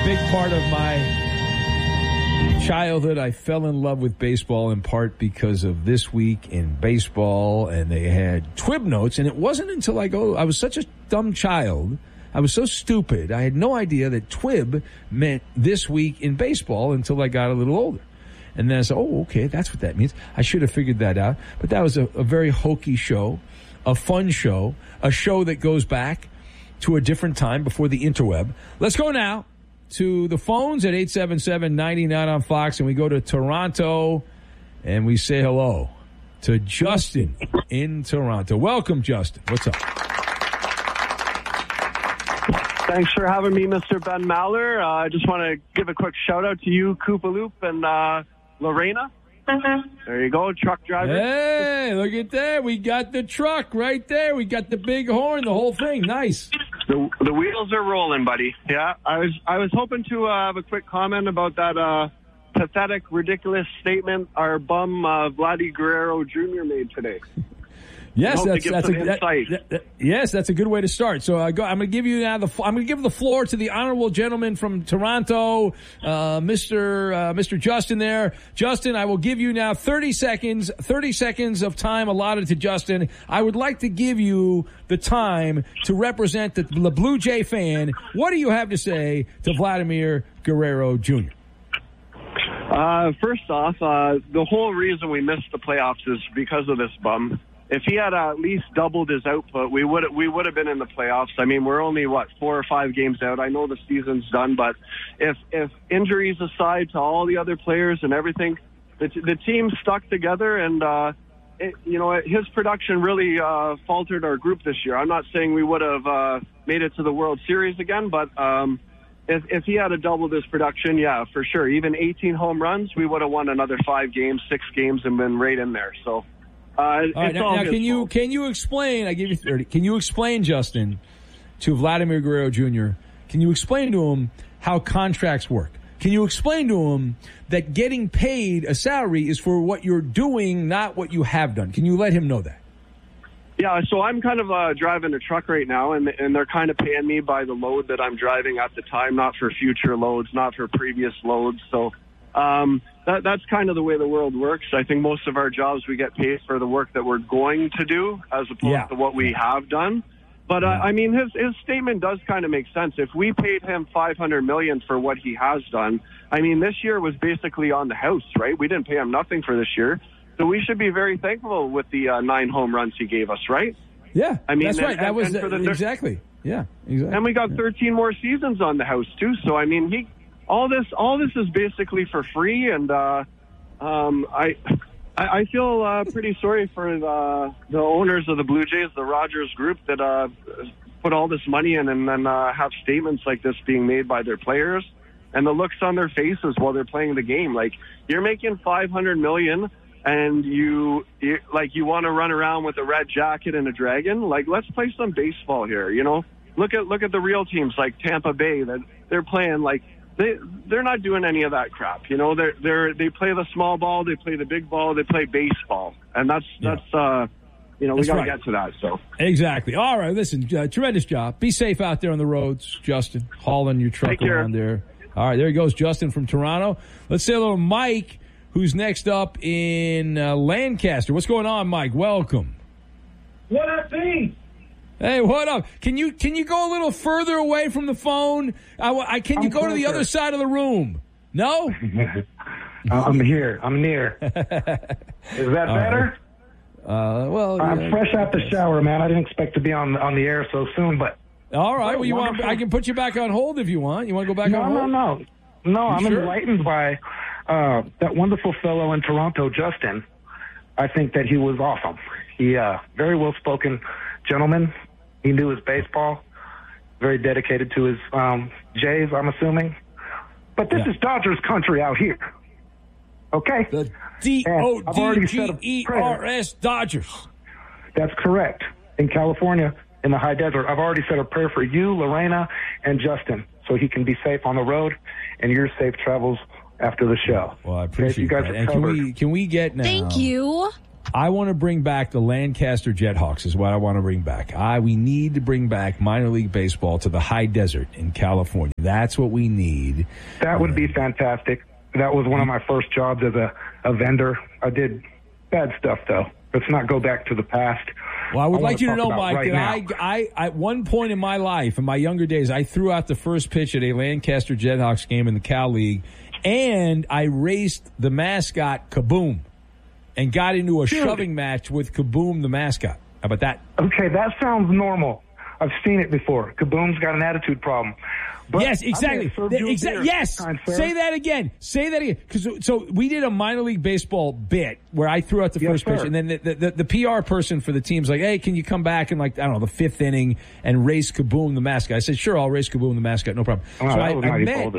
big part of my childhood. I fell in love with baseball in part because of This Week in Baseball, and they had Twib notes, and it wasn't until I was such a dumb child. I was so stupid. I had no idea that Twib meant This Week in Baseball until I got a little older. And then I said, oh, okay, that's what that means. I should have figured that out. But that was a very hokey show, a fun show, a show that goes back to a different time before the interweb. Let's go now to the phones at 877-99 on Fox, and we go to Toronto, and we say hello to Justin in Toronto. Welcome, Justin. What's up? Thanks for having me, Mr. Ben Maller. I just want to give a quick shout-out to you, Koopaloop, and Lorena. There you go, truck driver. Hey, look at that. We got the truck right there. We got the big horn, the whole thing. Nice. The wheels are rolling, buddy. Yeah, I was hoping to have a quick comment about that pathetic, ridiculous statement our bum Vladdy Guerrero Jr. made today. Yes, that's a good way to start. So I'm going to give you now I'm going to give the floor to the honorable gentleman from Toronto, Mr. Justin there. Justin, I will give you now 30 seconds of time allotted to Justin. I would like to give you the time to represent the Blue Jay fan. What do you have to say to Vladimir Guerrero Jr.? First off, the whole reason we missed the playoffs is because of this bum. If he had at least doubled his output, we would have been in the playoffs. I mean, we're only 4 or 5 games out. I know the season's done, but if injuries aside to all the other players and everything, the team stuck together, and his production really faltered our group this year. I'm not saying we would have made it to the World Series again, but if he had doubled his production, yeah, for sure. Even 18 home runs, we would have won another 5 games, 6 games, and been right in there. So. All right, now can you explain? I give you 30. Can you explain, Justin, to Vladimir Guerrero Jr.? Can you explain to him how contracts work? Can you explain to him that getting paid a salary is for what you're doing, not what you have done? Can you let him know that? Yeah, so I'm kind of driving a truck right now, and they're kind of paying me by the load that I'm driving at the time, not for future loads, not for previous loads. So. That's kind of the way the world works. I think most of our jobs we get paid for the work that we're going to do as opposed to what we have done. But I mean, his statement does kind of make sense. If we paid him $500 million for what he has done, I mean, this year was basically on the house, right? We didn't pay him nothing for this year, so we should be very thankful with the 9 home runs he gave us, right? Yeah, I mean, that's right. That was exactly. Yeah, exactly. And we got 13 more seasons on the house too. So I mean, All this is basically for free, and I feel pretty sorry for the owners of the Blue Jays, the Rogers Group, that put all this money in and then have statements like this being made by their players, and the looks on their faces while they're playing the game. Like, you're making $500 million, and you want to run around with a red jacket and a dragon. Like, let's play some baseball here. You know, look at the real teams like Tampa Bay that they're playing like. They're not doing any of that crap, you know. They play the small ball, they play the big ball, they play baseball, and that's we got to get to that. So exactly. All right, listen, tremendous job. Be safe out there on the roads, Justin, hauling your truck around there. All right, there he goes, Justin from Toronto. Let's say hello to Mike, who's next up in Lancaster. What's going on, Mike? Welcome. What up, B? Hey, what up? Can you go a little further away from the phone? Can you go to the other side of the room? No? I'm here. I'm near. Is that better? Well, I'm fresh out the shower, man. I didn't expect to be on the air so soon, but all right. Well, I can put you back on hold if you want. You want to go back on hold? No. I'm enlightened by that wonderful fellow in Toronto, Justin. I think that he was awesome. He very well spoken gentleman. He knew his baseball. Very dedicated to his Jays, I'm assuming. But this is Dodgers country out here. Okay? The D-O-D-G-E-R-S Dodgers. That's correct. In California, in the high desert. I've already said a prayer for you, Lorena, and Justin, so he can be safe on the road and your safe travels after the show. Well, I appreciate that. And can we get now... Thank you. I want to bring back the Lancaster Jethawks is what I want to bring back. We need to bring back minor league baseball to the high desert in California. That's what we need. That would be fantastic. That was one of my first jobs as a vendor. I did bad stuff, though. Let's not go back to the past. Well, I would like you to know, Mike, that I at one point in my life, in my younger days, I threw out the first pitch at a Lancaster Jethawks game in the Cal League, and I raced the mascot, Kaboom, and got into a shoving match with Kaboom, the mascot. How about that? Okay, that sounds normal. I've seen it before. Kaboom's got an attitude problem. But yes, exactly. Yes, say that again. Say that again. So we did a minor league baseball bit where I threw out the first pitch, and then the PR person for the team's like, "Hey, can you come back in like I don't know the fifth inning and race Kaboom the mascot?" I said, "Sure, I'll race Kaboom the mascot, no problem." Oh, so I met.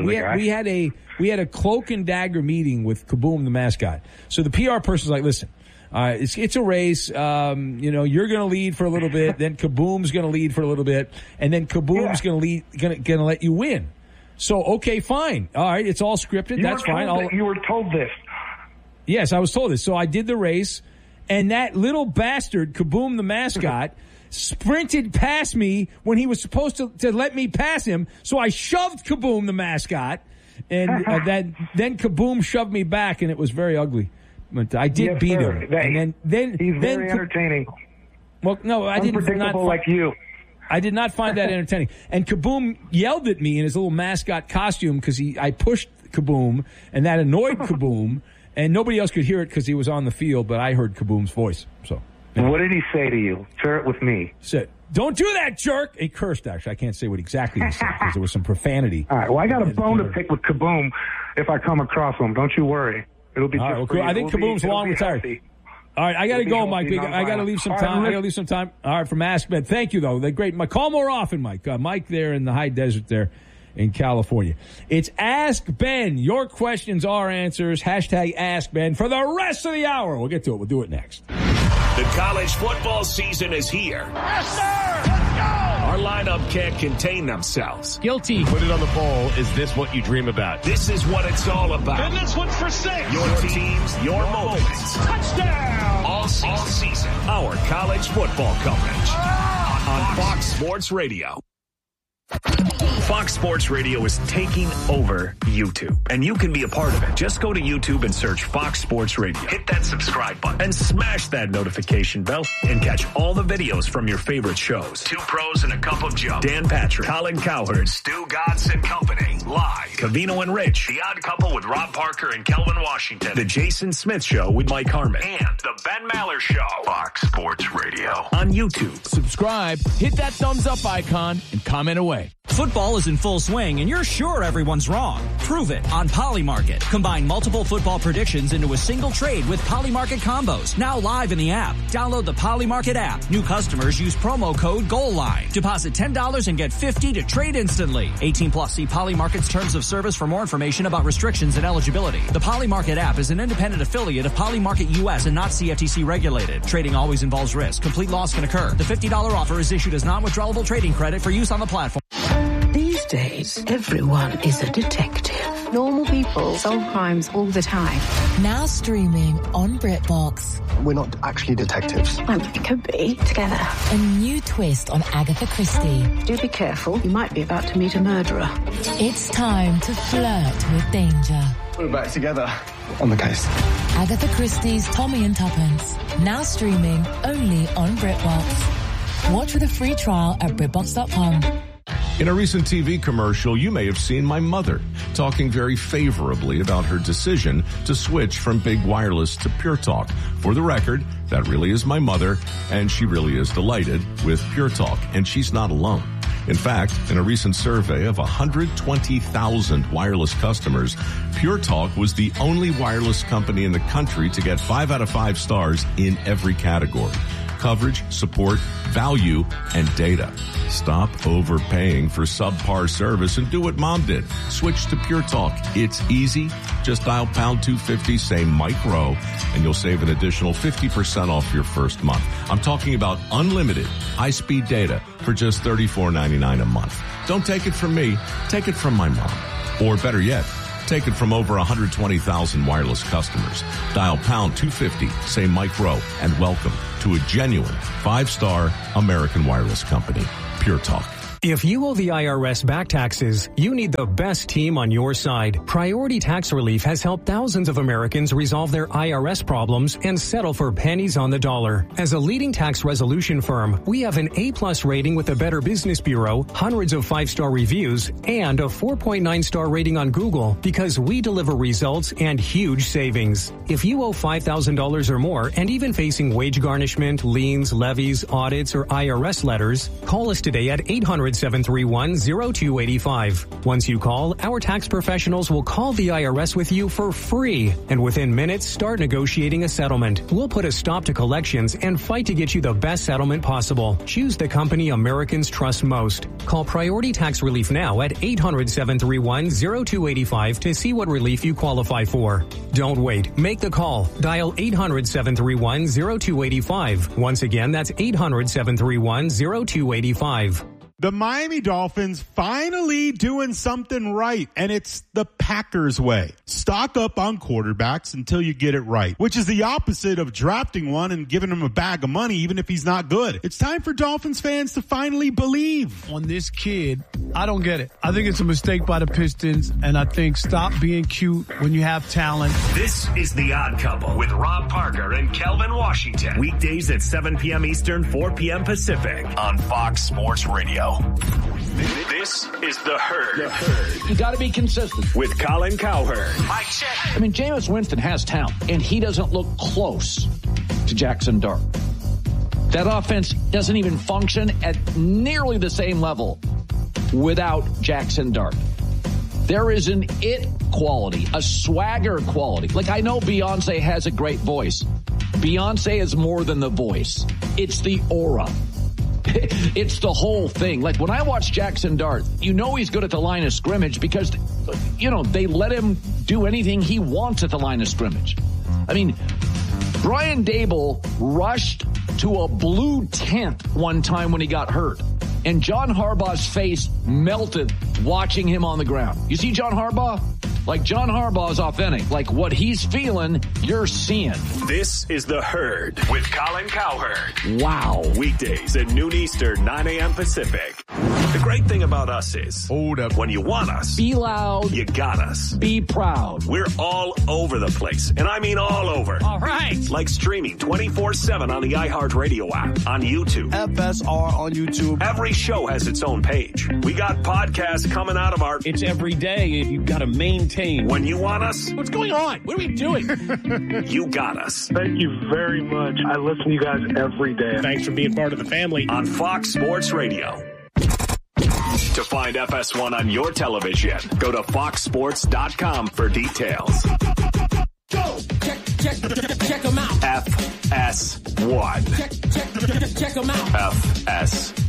We had a cloak and dagger meeting with Kaboom the mascot. So the PR person's like, "Listen. It's a race. You're going to lead for a little bit. Then Kaboom's going to lead for a little bit, and then Kaboom's going to let you win. So okay, fine. All right, it's all scripted. That's fine. You were told this. Yes, I was told this. So I did the race, and that little bastard Kaboom the mascot sprinted past me when he was supposed to let me pass him. So I shoved Kaboom the mascot, and then Kaboom shoved me back, and it was very ugly. But I did beat him, and then he's very entertaining. Well, no, I didn't. Unpredictable like you. I did not find that entertaining. And Kaboom yelled at me in his little mascot costume because I pushed Kaboom, and that annoyed Kaboom, and nobody else could hear it because he was on the field, but I heard Kaboom's voice. So, what did he say to you? Share it with me. Said, "Don't do that, jerk." He cursed. Actually, I can't say what exactly he said because there was some profanity. All right. Well, I got a bone to pick with Kaboom if I come across him. Don't you worry. It'll be just I think Kaboom's long retired. All right, I got to go, Mike. I got to leave some time. I got to leave some time. All right, from Ask Ben. Thank you, though. They're great. Call more often, Mike. Mike there in the high desert there in California. It's Ask Ben. Your questions are answers. Hashtag Ask Ben for the rest of the hour. We'll get to it. We'll do it next. The college football season is here. Yes, sir! Let's go! Our lineup can't contain themselves. Guilty. Put it on the poll. Is this what you dream about? This is what it's all about. And this one's for 6. Your teams, your moments. Touchdown! All season. Our college football coverage on Fox Sports Radio. Fox Sports Radio is taking over YouTube, and you can be a part of it. Just go to YouTube and search Fox Sports Radio. Hit that subscribe button and smash that notification bell and catch all the videos from your favorite shows. Two Pros and a Cup of Joe. Dan Patrick, Colin Cowherd, Stu Godson and Company. Live. Covino and Rich. The Odd Couple with Rob Parker and Kelvin Washington. The Jason Smith Show with Mike Harmon. And the Ben Maller Show. Fox Sports Radio. On YouTube. Subscribe, hit that thumbs up icon, and comment away. Football is in full swing, and you're sure everyone's wrong. Prove it on Polymarket. Combine multiple football predictions into a single trade with Polymarket combos. Now live in the app. Download the Polymarket app. New customers use promo code GOALLINE. Deposit $10 and get $50 to trade instantly. 18 plus. See Polymarket's terms of service for more information about restrictions and eligibility. The Polymarket app is an independent affiliate of Polymarket US and not CFTC regulated. Trading always involves risk. Complete loss can occur. The $50 offer is issued as non-withdrawable trading credit for use on the platform. These days, everyone is a detective. Normal people solve crimes all the time. Now streaming on BritBox. We're not actually detectives. Well, we could be together. A new twist on Agatha Christie. Do be careful. You might be about to meet a murderer. It's time to flirt with danger. We're back together on the case. Agatha Christie's Tommy and Tuppence. Now streaming only on BritBox. Watch with a free trial at BritBox.com. In a recent TV commercial, you may have seen my mother talking very favorably about her decision to switch from big wireless to Pure Talk. For the record, that really is my mother, and she really is delighted with Pure Talk, and she's not alone. In fact, in a recent survey of 120,000 wireless customers, Pure Talk was the only wireless company in the country to get 5 out of 5 stars in every category: coverage, support, value, and data. Stop overpaying for subpar service and do what Mom did. Switch to Pure Talk. It's easy. Just dial pound 250, say Mike Rowe, and you'll save an additional 50% off your first month. I'm talking about unlimited high-speed data for just $34.99 a month. Don't take it from me. Take it from my mom. Or better yet, Take it from over 120,000 wireless customers. Dial pound 250, say Mike Rowe, and welcome to a genuine 5-star American Wireless Company. Pure Talk. If you owe the IRS back taxes, you need the best team on your side. Priority Tax Relief has helped thousands of Americans resolve their IRS problems and settle for pennies on the dollar. As a leading tax resolution firm, we have an A+ rating with the Better Business Bureau, hundreds of 5-star reviews, and a 4.9-star rating on Google because we deliver results and huge savings. If you owe $5,000 or more and even facing wage garnishment, liens, levies, audits, or IRS letters, call us today at 800-731-0285. Once you call, our tax professionals will call the IRS with you for free, and within minutes, start negotiating a settlement. We'll put a stop to collections and fight to get you the best settlement possible. Choose the company Americans trust most. Call Priority Tax Relief now at 800-731-0285 to see what relief you qualify for. Don't wait. Make the call. Dial 800-731-0285. Once again, that's 800-731-0285. The Miami Dolphins finally doing something right, and it's the Packers way. Stock up on quarterbacks until you get it right, which is the opposite of drafting one and giving him a bag of money even if he's not good. It's time for Dolphins fans to finally believe. On this kid, I don't get it. I think it's a mistake by the Pistons, and I think stop being cute when you have talent. This is The Odd Couple with Rob Parker and Kelvin Washington. Weekdays at 7 p.m. Eastern, 4 p.m. Pacific on Fox Sports Radio. This is The Herd. You got to be consistent. With Colin Cowherd. Mike check. I mean, Jameis Winston has talent, and he doesn't look close to Jackson Dart. That offense doesn't even function at nearly the same level without Jackson Dart. There is an it quality, a swagger quality. Like, I know Beyonce has a great voice. Beyonce is more than the voice. It's the aura. It's the whole thing. Like, when I watch Jackson Dart, you know he's good at the line of scrimmage because, you know, they let him do anything he wants at the line of scrimmage. I mean, Brian Dable rushed to a blue tent one time when he got hurt, and John Harbaugh's face melted watching him on the ground. You see John Harbaugh? Like, John Harbaugh is authentic. Like, what he's feeling, you're seeing. This is The Herd with Colin Cowherd. Wow. Weekdays at noon Eastern, 9 a.m. Pacific. The great thing about us is, hold up, when you want us, be loud, you got us. Be proud. We're all over the place, and I mean all over. All right. Like streaming 24/7 on the iHeartRadio app, on YouTube. FSR on YouTube. Every show has its own page. We got podcasts coming out of our... It's every day, and you've got to maintain. When you want us... What's going on? What are we doing? You got us. Thank you very much. I listen to you guys every day. Thanks for being part of the family. On Fox Sports Radio. To find FS1 on your television, go to foxsports.com for details. Go! Check them out. FS1. Check them out. FS